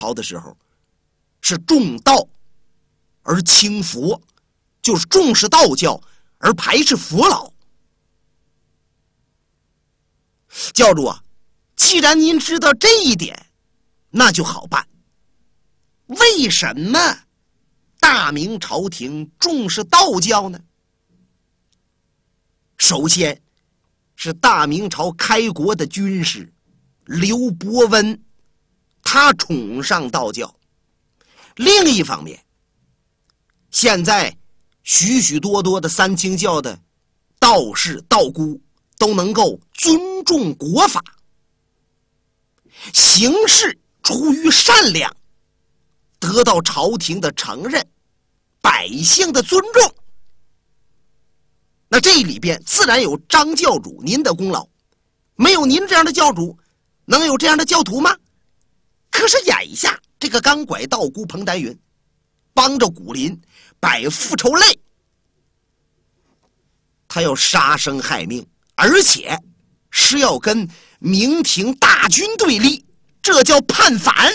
朝的时候是重道而轻佛，就是重视道教而排斥佛老。教主啊，既然您知道这一点，那就好办。为什么大明朝廷重视道教呢？首先是大明朝开国的军师刘伯温，他崇尚道教。另一方面，现在许许多多的三清教的道士道姑都能够尊重国法，行事出于善良，得到朝廷的承认，百姓的尊重。那这里边自然有张教主您的功劳，没有您这样的教主，能有这样的教徒吗？可是眼下这个钢拐道姑彭丹云帮着古林摆复仇擂，他要杀生害命，而且是要跟明廷大军对立，这叫叛反。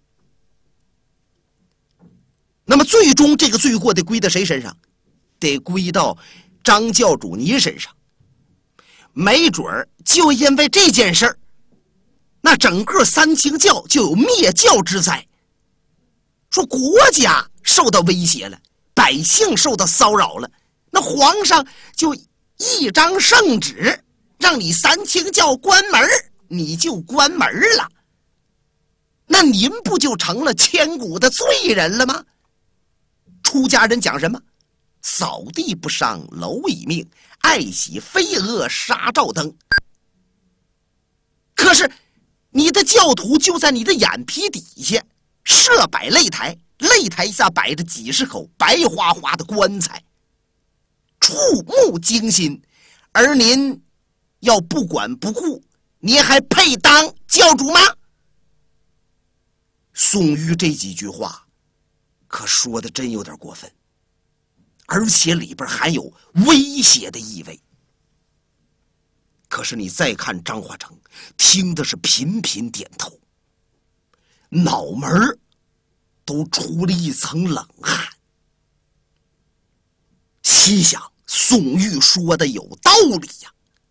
那么最终这个罪过得归到谁身上？得归到张教主您身上。没准儿就因为这件事儿，那整个三清教就有灭教之灾。说国家受到威胁了，百姓受到骚扰了，那皇上就一张圣旨让你三清教关门，你就关门了，那您不就成了千古的罪人了吗？出家人讲什么？扫地不伤蝼蚁命，爱惜飞蛾杀照灯。可是你的教徒就在你的眼皮底下设摆擂台，擂台下摆着几十口白花花的棺材，触目惊心，而您要不管不顾，您还配当教主吗？宋玉这几句话可说的真有点过分，而且里边含有威胁的意味。可是你再看张化成，听的是频频点头，脑门都出了一层冷汗，心想宋玉说的有道理呀。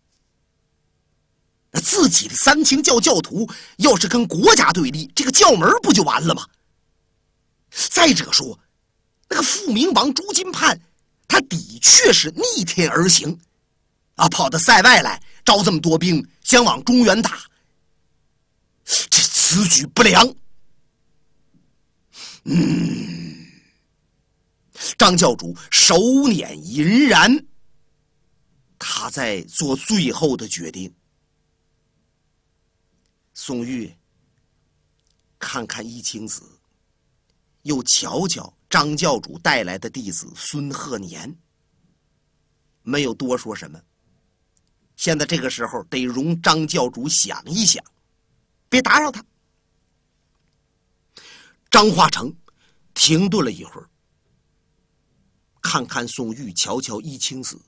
那自己的三清教教徒要是跟国家对立，这个教门不就完了吗？再者说，那个富明王朱金判，他的确是逆天而行啊，跑到塞外来招这么多兵，想往中原打，这此举不良。张教主手捻银髯，他在做最后的决定。宋玉看看一清子，又瞧瞧张教主带来的弟子孙鹤年，没有多说什么。现在这个时候得容张教主想一想，别打扰他。张化成停顿了一会儿，看看宋玉，瞧瞧一清子，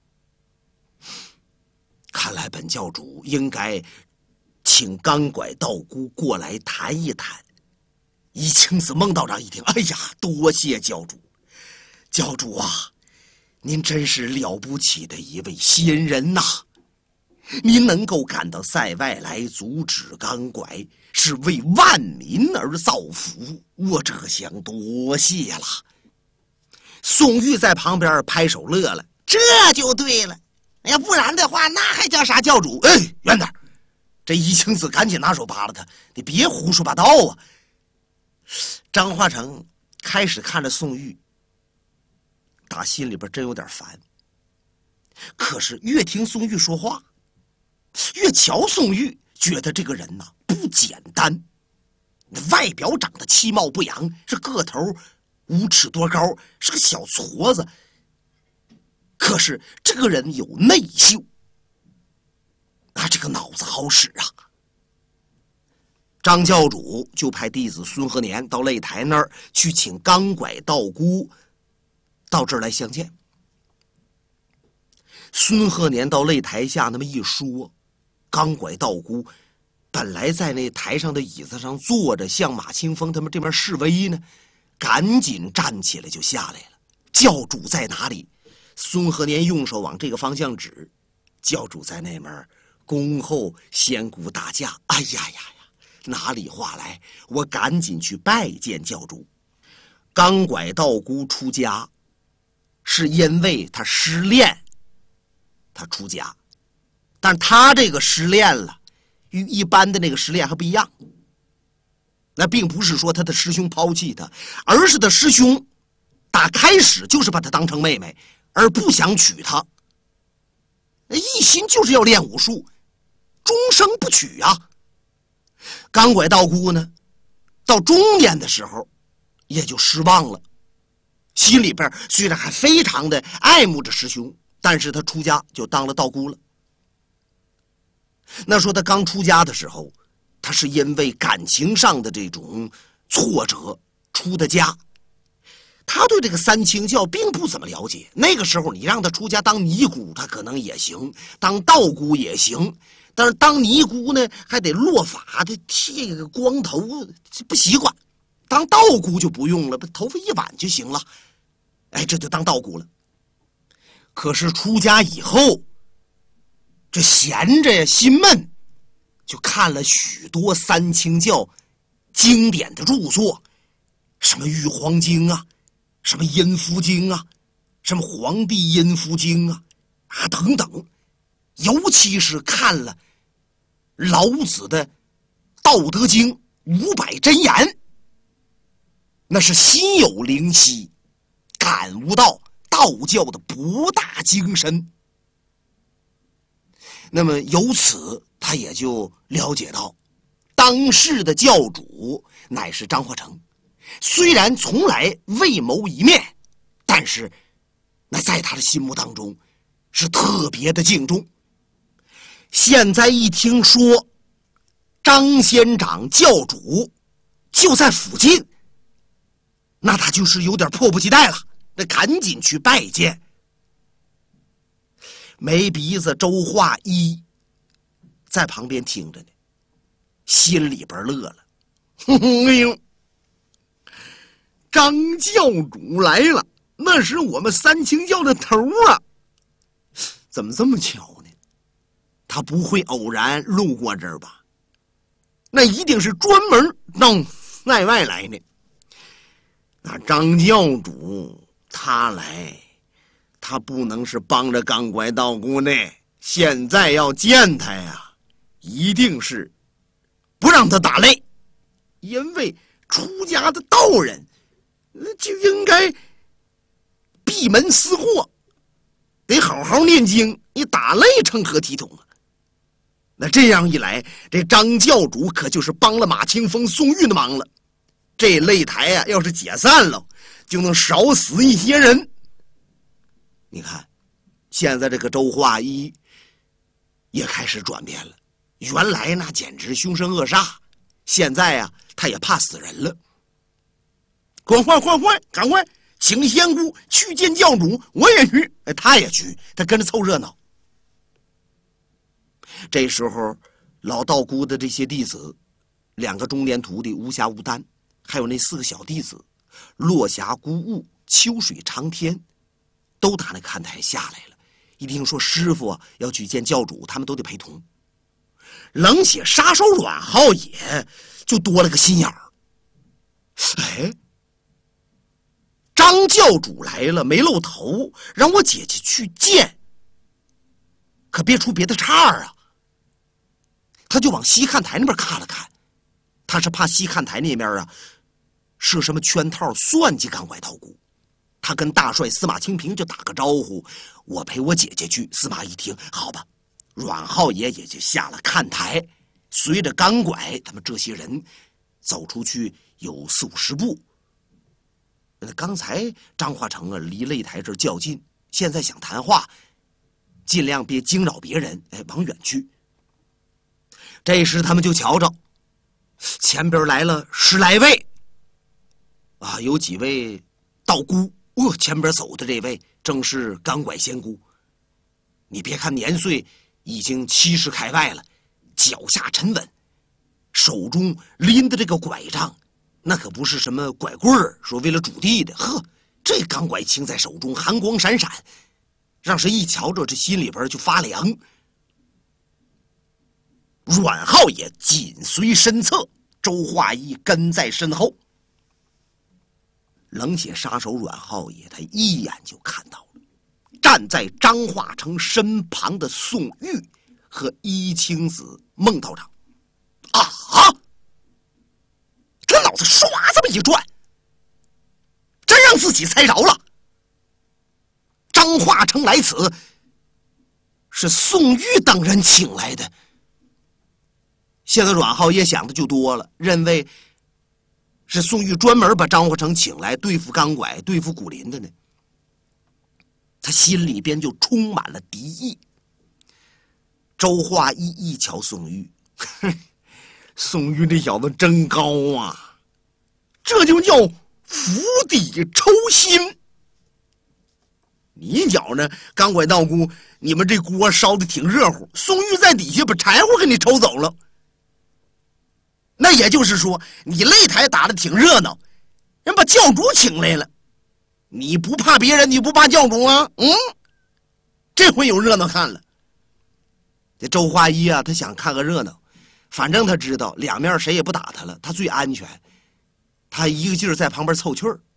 看来本教主应该请钢拐道姑过来谈一谈。一清子孟道长一听，哎呀，多谢教主，教主啊，您真是了不起的一位仙人呐！您能够赶到塞外来阻止钢拐，是为万民而造福，我这想多谢了。宋玉在旁边拍手乐了，这就对了，哎呀，不然的话那还叫啥教主？哎，远点，这一清子赶紧拿手扒拉他，你别胡说八道啊！张化成开始看着宋玉，打心里边真有点烦，可是越听宋玉说话，越瞧宋玉，觉得这个人呐不简单。外表长得其貌不扬，是个头5尺多高，是个小矬子，可是这个人有内秀，这个脑子好使啊。张教主就派弟子孙鹤年到擂台那儿去请钢拐道姑到这儿来相见。孙鹤年到擂台下那么一说，钢拐道姑本来在那台上的椅子上坐着，向马清风他们这边示威呢，赶紧站起来就下来了。教主在哪里？孙和年用手往这个方向指，教主在那边恭候仙姑大驾。哎呀呀呀，哪里话来？我赶紧去拜见教主。钢拐道姑出家，是因为他失恋，他出家，但他这个失恋了，与一般的那个失恋还不一样。那并不是说他的师兄抛弃他，而是他师兄打开始就是把他当成妹妹，而不想娶她，一心就是要练武术，终生不娶啊。钢拐道姑呢，到中年的时候也就失望了，心里边虽然还非常的爱慕着师兄，但是他出家就当了道姑了。那说他刚出家的时候，他是因为感情上的这种挫折出的家，他对这个三清教并不怎么了解。那个时候你让他出家当尼姑，他可能也行，当道姑也行，但是当尼姑呢，还得落发的剃个光头，不习惯。当道姑就不用了，把头发一挽就行了。哎，这就当道姑了。可是出家以后，这闲着呀，心闷，就看了许多三清教经典的著作，什么《玉皇经》啊，什么《阴符经》啊，什么《黄帝阴符经》啊等等，尤其是看了老子的《道德经》500真言，那是心有灵犀，感悟到道教的博大精深。那么由此他也就了解到，当世的教主乃是张化成，虽然从来未谋一面，但是那在他的心目当中是特别的敬重。现在一听说张仙长教主就在附近，那他就是有点迫不及待了，那赶紧去拜见。没鼻子周化一在旁边听着呢，心里边乐了。哎呦，张教主来了，那是我们三清教的头啊！怎么这么巧呢？他不会偶然路过这儿吧？那一定是专门到内外来呢。那张教主他来，他不能是帮着钢拐道姑呢。现在要见他呀，一定是不让他打擂，因为出家的道人就应该闭门思过，得好好念经，你打擂成何体统啊？那这样一来，这张教主可就是帮了马清风、宋玉的忙了。这擂台啊，要是解散了，就能少死一些人。你看，现在这个周化一也开始转变了。原来那简直凶神恶煞，现在啊，他也怕死人了。快，赶快请仙姑去见教主，我也去。哎，他也去，他跟着凑热闹。这时候，老道姑的这些弟子，2个中年徒弟无暇无担，还有那4个小弟子落霞孤鹜、秋水长天，都打那看台下来了。一听说师傅啊要去见教主，他们都得陪同。冷血杀手阮浩也就多了个心眼儿。哎，张教主来了没露头，让我姐姐去见，可别出别的岔啊。他就往西看台那边看了看，他是怕西看台那边啊设什么圈套算计钢拐道姑。他跟大帅司马清平就打个招呼，我陪我姐姐去。司马一听，好吧，阮浩爷也就下了看台，随着钢拐他们这些人走出去有40-50步。刚才张化成啊离擂台这儿较近，现在想谈话，尽量别惊扰别人，哎，往远去。这时他们就瞧着前边来了10来位啊，有几位道姑。前边走的这位正是钢拐仙姑。你别看年岁已经70开外了，脚下沉稳， 手中拎的这个拐杖，那可不是什么拐棍儿，说为了主地的。呵，这钢拐擎在手中，寒光闪闪，让谁一瞧着，这心里边就发凉。阮浩也紧随身侧，周化一跟在身后。冷血杀手阮浩也，他一眼就看到了站在张化成身旁的宋玉和一青子孟道长。啊！他脑子唰这么一转，真让自己猜着了。张化成来此，是宋玉等人请来的。现在阮浩也想的就多了，认为是宋玉专门把张化成请来对付钢拐、对付古林的呢。他心里边就充满了敌意。周化一一瞧宋玉，宋玉这小子真高啊，这就叫釜底抽薪。你觉呢？钢拐道姑，你们这锅烧的挺热乎，宋玉在底下把柴火给你抽走了。那也就是说，你擂台打的挺热闹，人把教主请来了，你不怕别人，你不怕教主啊？这回有热闹看了。这周化一啊，他想看个热闹，反正他知道两面谁也不打他了，他最安全，他一个劲儿在旁边凑趣儿。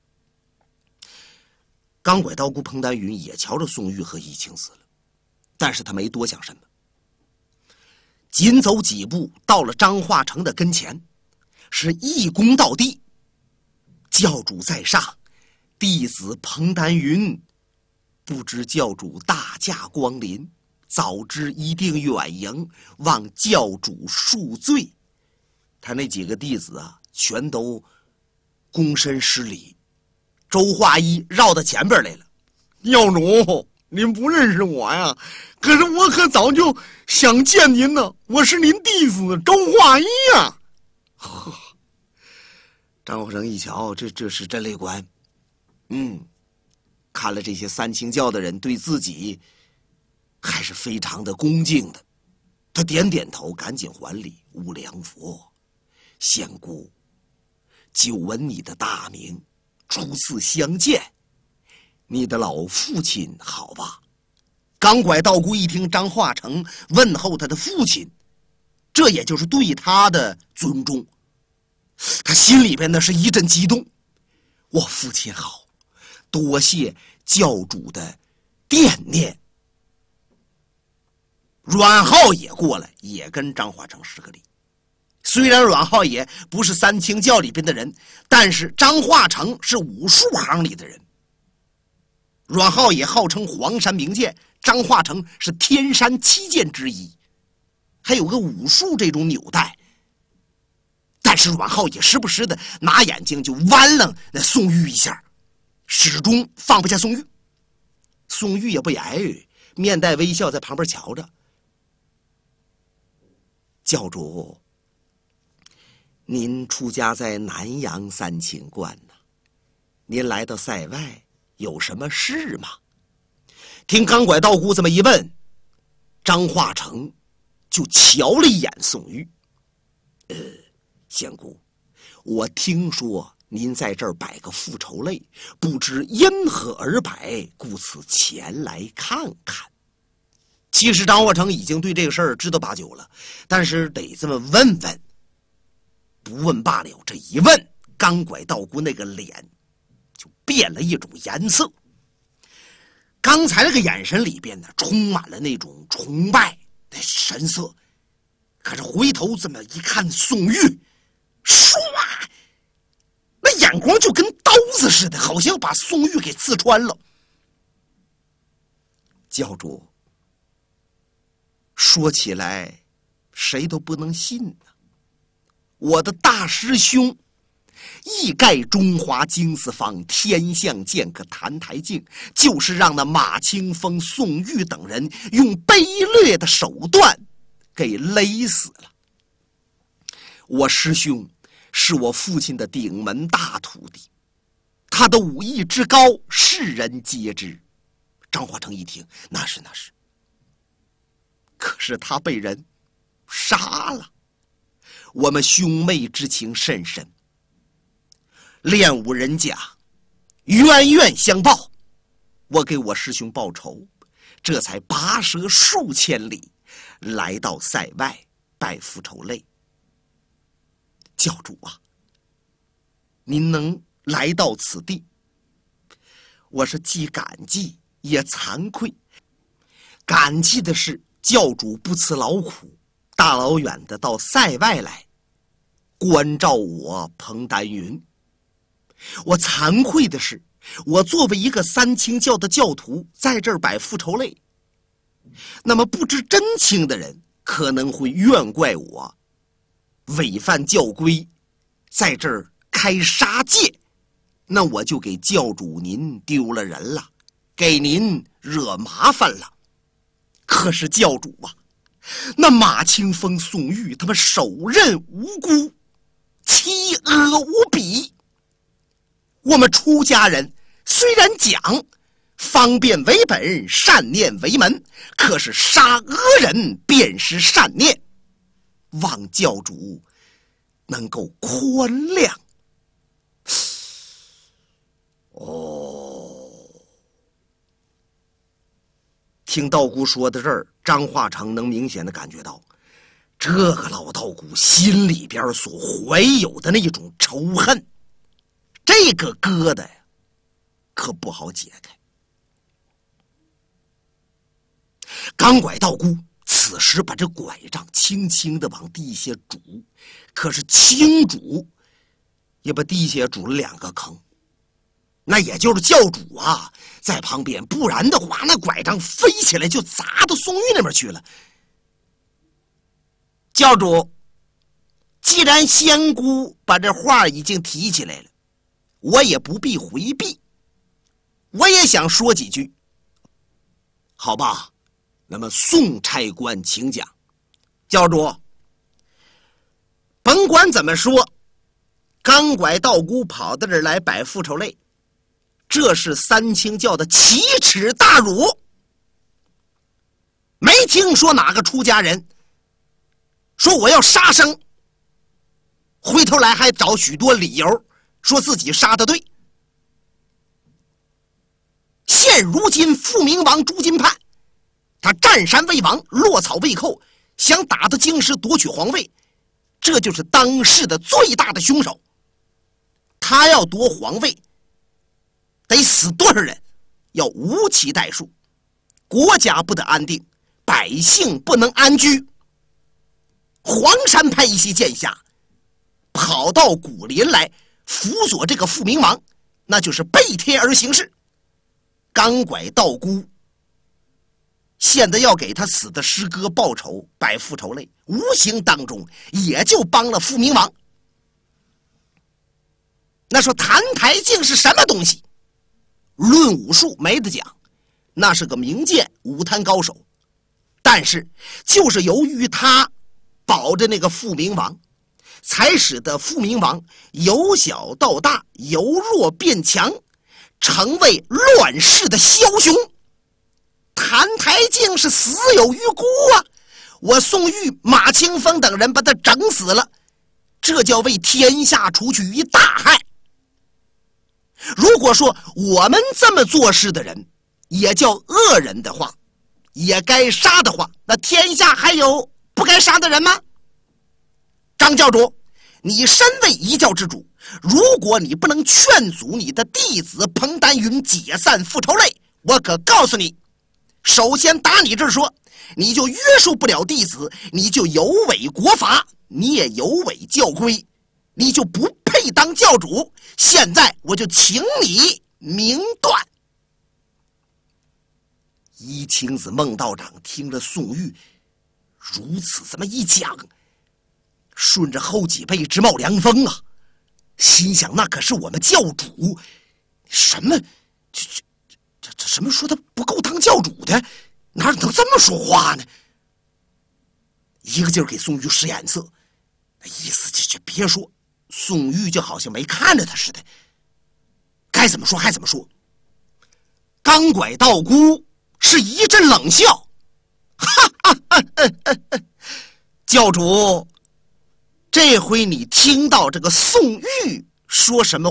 钢拐道姑彭丹云也瞧着宋玉和易青死了，但是他没多想什么。紧走几步，到了张化成的跟前，是一躬到地。教主在上，弟子彭丹云，不知教主大驾光临，早知一定远迎，望教主恕罪。他那几个弟子啊，全都躬身施礼。周化一绕到前边来了，教主，您不认识我呀？可是我可早就想见您呢，我是您弟子周化一呀。张化成一瞧，这是真累官。看了这些三清教的人对自己还是非常的恭敬的。他点点头，赶紧还礼。无量佛，仙姑，久闻你的大名，初次相见，你的老父亲好吧？钢拐道姑一听张化成问候他的父亲，这也就是对他的尊重，他心里边呢是一阵激动。我父亲好，多谢教主的惦念。阮浩也过来，也跟张化成施个礼。虽然阮浩也不是三清教里边的人，但是张化成是武术行里的人。阮浩也号称黄山名剑，张化成是天山七剑之一，还有个武术这种纽带。但是阮浩也时不时的拿眼睛就弯楞那宋玉一下，始终放不下宋玉。宋玉也不言语，面带微笑在旁边瞧着。教主，您出家在南阳三清观呢，您来到塞外有什么事吗？听钢拐道姑这么一问，张化成就瞧了一眼宋玉。仙姑，我听说您在这儿摆个复仇擂，不知因何而摆，故此前来看看。其实张化成已经对这个事儿知道八九了，但是得这么问问，不问罢了。这一问，钢拐道姑那个脸就变了一种颜色。刚才那个眼神里边呢，充满了那种崇拜的神色。可是回头这么一看，宋玉唰，那眼光就跟刀子似的，好像把宋玉给刺穿了。教主，说起来谁都不能信呢。我的大师兄一概中华经四方，天象剑客谭台镜，就是让那马清风、宋玉等人用卑劣的手段给勒死了。我师兄是我父亲的顶门大徒弟，他的武艺之高，世人皆知。张化成一听，那是，可是他被人杀了。 我们兄妹之情甚深，练武人家冤冤相报，我给我师兄报仇，这才跋涉数千里来到塞外拜复仇泪。教主啊，您能来到此地，我是既感激也惭愧。感激的是教主不辞劳苦，大老远的到塞外来关照我彭丹云。我惭愧的是，我作为一个三清教的教徒，在这儿摆复仇泪，那么不知真情的人可能会怨怪我违反教规，在这儿开杀戒，那我就给教主您丢了人了，给您惹麻烦了。可是教主啊，那马清风、宋玉他们手刃无辜，欺恶无比。我们出家人虽然讲方便为本，善念为门，可是杀恶人便是善念，望教主能够宽谅。听道姑说到这儿，张化成能明显的感觉到，这个老道姑心里边所怀有的那种仇恨，这个疙瘩呀，可不好解开。钢拐道姑此时把这拐杖轻轻的往地下拄，可是轻拄也把地下拄了2个坑。那也就是教主啊在旁边，不然的话那拐杖飞起来就砸到宋玉那边去了。教主，既然仙姑把这话已经提起来了，我也不必回避，我也想说几句，好吧？那么宋差官请讲。教主，甭管怎么说，钢拐道姑跑到这儿来摆复仇泪，这是三清教的奇耻大辱。没听说哪个出家人说我要杀生，回头来还找许多理由说自己杀得对。现如今复明王朱金判，他占山为王，落草为寇，想打到京师夺取皇位，这就是当世的最大的凶手。他要夺皇位，得死多少人？要无期待数，国家不得安定，百姓不能安居。黄山派一些剑侠跑到古林来辅佐这个复明王，那就是背贴而行事。钢拐道姑现在要给他死的师哥报仇，摆复仇泪，无形当中也就帮了复明王。那说谭台镜是什么东西？论武术没得讲，那是个名剑武坛高手，但是就是由于他保着那个复明王，才使得复明王由小到大由弱变强，成为乱世的枭雄。谭台镜是死有余辜啊！我宋玉、马清风等人把他整死了，这叫为天下除去一大害。如果说我们这么做事的人也叫恶人的话，也该杀的话，那天下还有不该杀的人吗？张教主，你身为一教之主，如果你不能劝阻你的弟子彭丹云解散复仇泪，我可告诉你，首先打你这儿说，你就约束不了弟子，你就有违国法，你也有违教规，你就不配当教主。现在我就请你明断。一青子孟道长听着宋玉如此这么一讲，顺着后脊背直冒凉风啊，心想那可是我们教主，什么这什么说他不够当教主的，哪能这么说话呢？一个劲儿给宋玉使眼色，意思就别说。宋玉就好像没看着他似的，该怎么说还怎么说。钢拐道姑是一阵冷笑，哈哈哈哈哈！教主， 这回你听到这个宋玉说什么